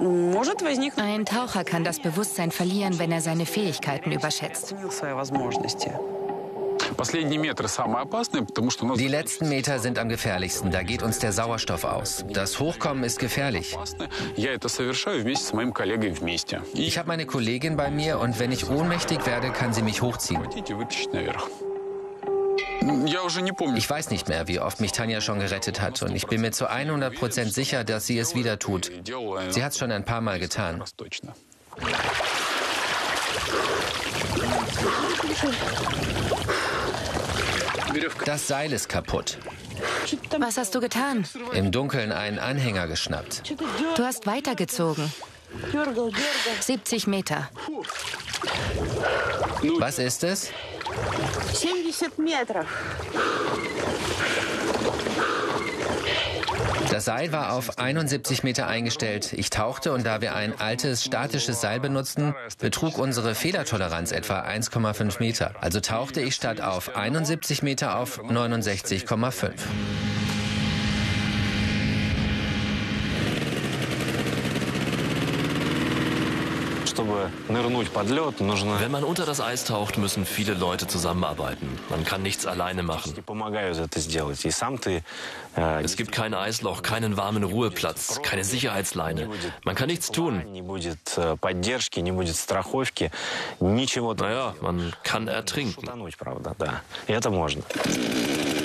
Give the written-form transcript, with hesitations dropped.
Ein Taucher kann das Bewusstsein verlieren, wenn er seine Fähigkeiten überschätzt. Die letzten Meter sind am gefährlichsten. Da geht uns der Sauerstoff aus. Das Hochkommen ist gefährlich. Ich habe meine Kollegin bei mir und wenn ich ohnmächtig werde, kann sie mich hochziehen. Ich weiß nicht mehr, wie oft mich Tanja schon gerettet hat. Und ich bin mir zu 100% sicher, dass sie es wieder tut. Sie hat es schon ein paar Mal getan. Das Seil ist kaputt. Was hast du getan? Im Dunkeln einen Anhänger geschnappt. Du hast weitergezogen. 70 Meter. Was ist es? 70 Meter. Das Seil war auf 71 Meter eingestellt. Ich tauchte und da wir ein altes statisches Seil benutzten, betrug unsere Fehlertoleranz etwa 1,5 Meter. Also tauchte ich statt auf 71 Meter auf 69,5. Wenn man unter das Eis taucht, müssen viele Leute zusammenarbeiten. Man kann nichts alleine machen. Es gibt kein Eisloch, keinen warmen Ruheplatz, keine Sicherheitsleine. Man kann nichts tun. Naja, man kann ertrinken.